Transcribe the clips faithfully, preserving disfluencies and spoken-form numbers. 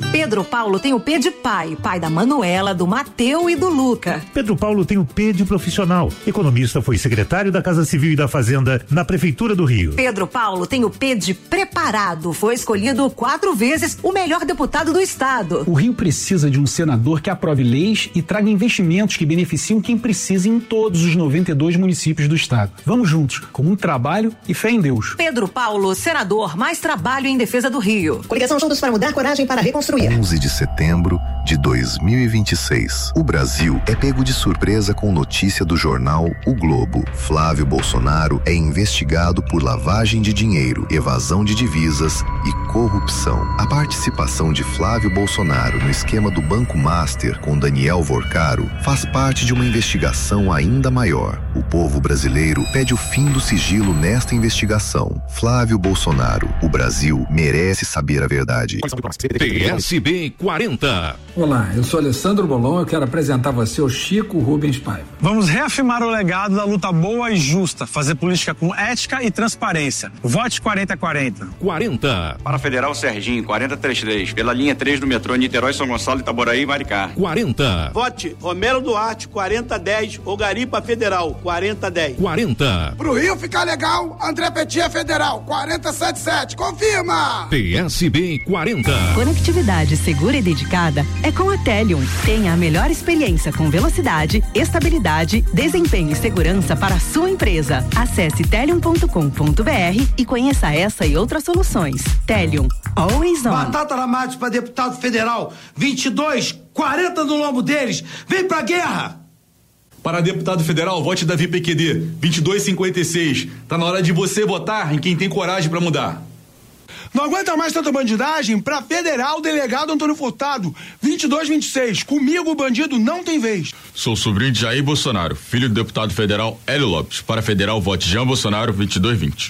Pedro Paulo tem o P de pai, pai da Manuela, do Mateu e do Luca. Pedro Paulo tem o P de profissional. Economista, foi secretário da Casa Civil e da Fazenda na Prefeitura do Rio. Pedro Paulo tem o P de preparado, foi escolhido quatro vezes o melhor deputado do estado. O Rio precisa de um senador que aprove leis e traga investimentos que beneficiam quem precisa em todos os noventa e dois municípios do estado. Vamos juntos, com muito trabalho e fé em Deus. Pedro Paulo, senador, mais trabalho em defesa do Rio. Coligação Juntos para Mudar, coragem para reconstruir. onze de setembro de dois mil e vinte e seis. O Brasil é pego de surpresa com notícia do jornal O Globo. Flávio Bolsonaro é investigado por lavagem de dinheiro, evasão de divisas e corrupção. A participação de Flávio Bolsonaro no esquema do Banco Master com Daniel Vorcaro faz parte de uma investigação ainda maior. O povo brasileiro pede o fim do sigilo nesta investigação. Flávio Bolsonaro, o Brasil merece saber a verdade. P S B quarenta. Olá, eu sou Alessandro Bolon, eu quero apresentar você o Chico Rubens Paiva. Vamos reafirmar o legado da luta boa e justa, fazer política com ética e transparência. Vote quarenta quarenta. quarenta. Para Federal Serginho, quarenta trinta e três. Pela linha três do metrô Niterói, São Gonçalo, Itaboraí e Maricá. quarenta. Vote Romero Duarte, quarenta dez. Ou Garipa Federal, quarenta dez. quarenta. Pro Rio ficar legal, André Petia Federal, quarenta setenta e sete. Confirma! P S B quarenta. Conectividade segura e dedicada é com a Telium. Tenha a melhor experiência com velocidade, estabilidade, desempenho e segurança para a sua empresa. Acesse telium ponto com ponto br e conheça essa e outras soluções. Telium, always on. Batata na mate para deputado federal, vinte e dois, quarenta no lombo deles. Vem pra guerra! Para deputado federal, vote Davi P Q D, vinte e dois cinquenta e seis. Tá na hora de você votar em quem tem coragem para mudar. Não aguenta mais tanta bandidagem? Pra federal, delegado Antônio Furtado, vinte e dois vinte e seis. Comigo o bandido não tem vez. Sou sobrinho de Jair Bolsonaro, filho do deputado federal Hélio Lopes. Para federal, vote Jean Bolsonaro, vinte e dois vinte.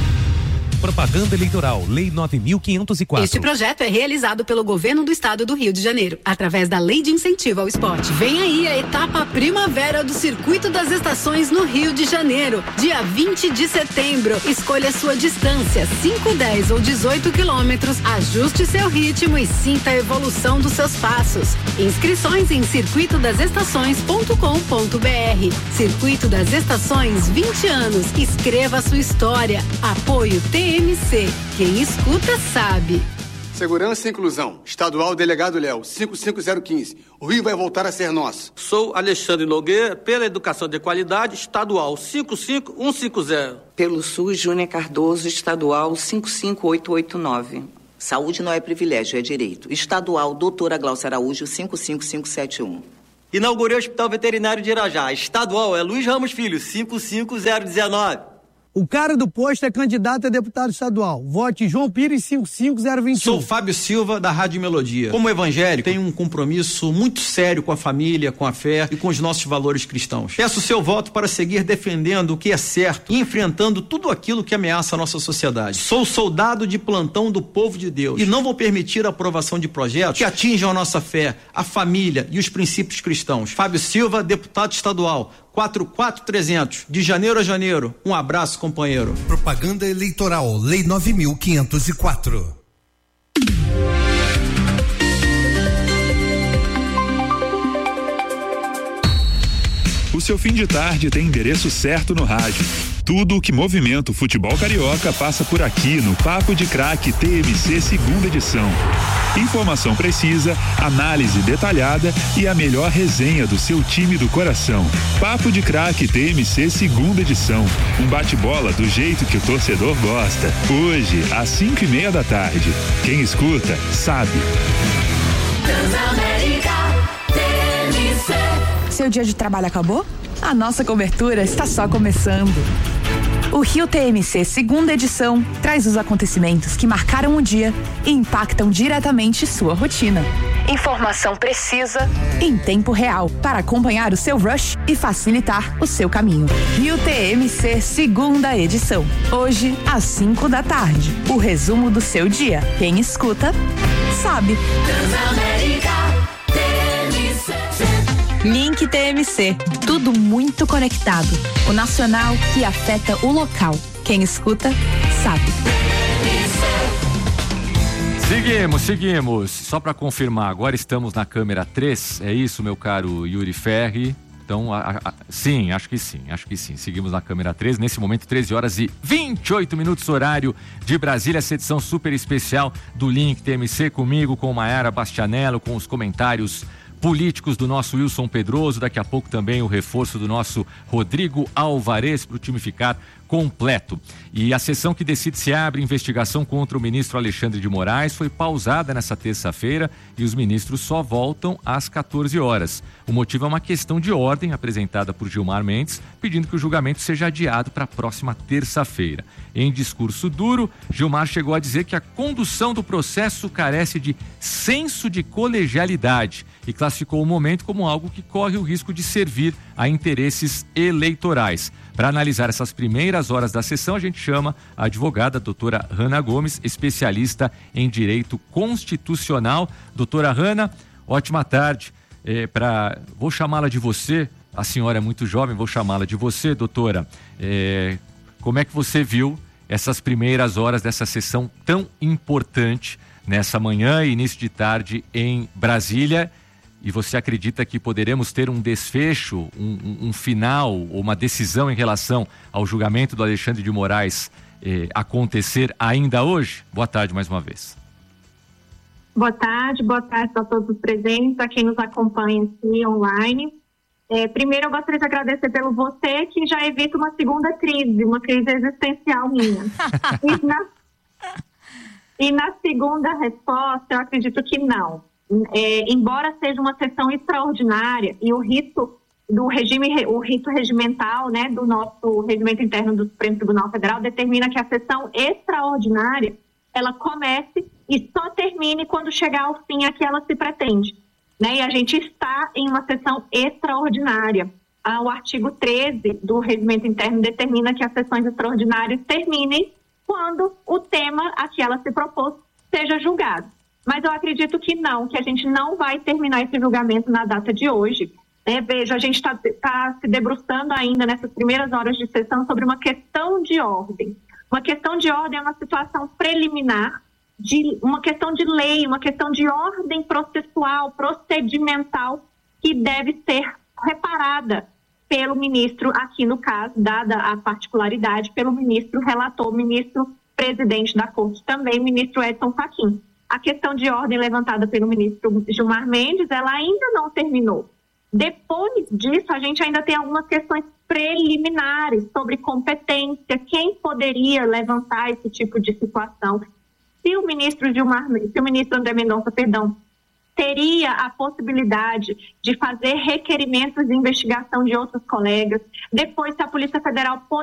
Propaganda Eleitoral, Lei nove mil quinhentos e quatro. Este projeto é realizado pelo Governo do Estado do Rio de Janeiro, através da Lei de Incentivo ao Esporte. Vem aí a etapa primavera do Circuito das Estações no Rio de Janeiro, dia vinte de setembro. Escolha sua distância, cinco, dez ou dezoito quilômetros, ajuste seu ritmo e sinta a evolução dos seus passos. Inscrições em circuito das estações ponto com ponto br. Circuito das Estações, vinte anos. Escreva sua história. Apoio T M C. Quem escuta sabe. Segurança e Inclusão, Estadual Delegado Léo, cinco cinco zero um cinco. O Rio vai voltar a ser nosso. Sou Alexandre Nogueira, pela Educação de Qualidade, Estadual cinco cinco um cinco zero. Pelo SUS, Júnior Cardoso, Estadual cinco cinco oito oito nove. Saúde não é privilégio, é direito. Estadual Doutora Glaucia Araújo, cinco cinco cinco sete um. Inaugurei o Hospital Veterinário de Irajá. Estadual é Luiz Ramos Filho, cinco cinco zero um nove. O cara do posto é candidato a deputado estadual. Vote João Pires cinco cinco zero dois um. Sou Fábio Silva, da Rádio Melodia. Como evangélico, tenho um compromisso muito sério com a família, com a fé e com os nossos valores cristãos. Peço o seu voto para seguir defendendo o que é certo e enfrentando tudo aquilo que ameaça a nossa sociedade. Sou soldado de plantão do povo de Deus e não vou permitir a aprovação de projetos que atinjam a nossa fé, a família e os princípios cristãos. Fábio Silva, deputado estadual. quatro quatro trezentos, de janeiro a janeiro. Um abraço, companheiro. Propaganda Eleitoral, Lei nove mil quinhentos e quatro. O seu fim de tarde tem endereço certo no rádio. Tudo o que movimenta o futebol carioca passa por aqui no Papo de Craque T M C segunda edição. Informação precisa, análise detalhada e a melhor resenha do seu time do coração. Papo de Craque T M C segunda edição. Um bate-bola do jeito que o torcedor gosta. Hoje, às cinco e meia da tarde. Quem escuta, sabe. Seu dia de trabalho acabou? A nossa cobertura está só começando. O Rio T M C segunda edição traz os acontecimentos que marcaram o dia e impactam diretamente sua rotina. Informação precisa em tempo real para acompanhar o seu rush e facilitar o seu caminho. Rio T M C segunda edição. Hoje às cinco da tarde. O resumo do seu dia. Quem escuta sabe. Link T M C, tudo muito conectado. O nacional que afeta o local. Quem escuta, sabe. Seguimos, seguimos. Só para confirmar, agora estamos na câmera três, é isso, meu caro Yuri Ferri? Então, a, a, sim, acho que sim, acho que sim. Seguimos na câmera três, nesse momento, treze horas e vinte e oito minutos, horário de Brasília, essa edição super especial do Link T M C, comigo, com Maiara Bastianello, com os comentários políticos do nosso Wilson Pedroso, daqui a pouco também o reforço do nosso Rodrigo Alvarez para o time ficar completo. E a sessão que decide se abre investigação contra o ministro Alexandre de Moraes foi pausada nessa terça-feira e os ministros só voltam às quatorze horas. O motivo é uma questão de ordem apresentada por Gilmar Mendes, pedindo que o julgamento seja adiado para a próxima terça-feira. Em discurso duro, Gilmar chegou a dizer que a condução do processo carece de senso de colegialidade e classificou o momento como algo que corre o risco de servir a interesses eleitorais. Para analisar essas primeiras horas da sessão, a gente chama a advogada doutora Hanna Gomes, especialista em direito constitucional. Doutora Hanna, ótima tarde. É, pra... Vou chamá-la de você, a senhora é muito jovem, vou chamá-la de você, doutora. É... Como é que você viu essas primeiras horas dessa sessão tão importante nessa manhã e início de tarde em Brasília? E você acredita que poderemos ter um desfecho, um, um, um final, ou uma decisão em relação ao julgamento do Alexandre de Moraes eh, acontecer ainda hoje? Boa tarde mais uma vez. Boa tarde, boa tarde a todos os presentes, a quem nos acompanha aqui online. É, primeiro eu gostaria de agradecer pelo você, que já evita uma segunda crise, uma crise existencial minha. e, na, e na segunda resposta, eu acredito que não. É, embora seja uma sessão extraordinária e o rito do regime, o rito regimental, né, do nosso regimento interno do Supremo Tribunal Federal determina que a sessão extraordinária ela comece e só termine quando chegar ao fim a que ela se pretende, né? E a gente está em uma sessão extraordinária. Ah, o artigo treze do regimento interno determina que as sessões extraordinárias terminem quando o tema a que ela se propôs seja julgado. Mas eu acredito que não, que a gente não vai terminar esse julgamento na data de hoje. É, veja, a gente está tá se debruçando ainda nessas primeiras horas de sessão sobre uma questão de ordem. Uma questão de ordem é uma situação preliminar, de uma questão de lei, uma questão de ordem processual, procedimental, que deve ser reparada pelo ministro, aqui no caso, dada a particularidade, pelo ministro relator, ministro presidente da Corte também, ministro Edson Fachin. A questão de ordem levantada pelo ministro Gilmar Mendes, ela ainda não terminou. Depois disso, a gente ainda tem algumas questões preliminares sobre competência, quem poderia levantar esse tipo de situação. Se o ministro Gilmar, se o ministro André Mendonça, perdão, teria a possibilidade de fazer requerimentos de investigação de outros colegas, depois se a Polícia Federal poderia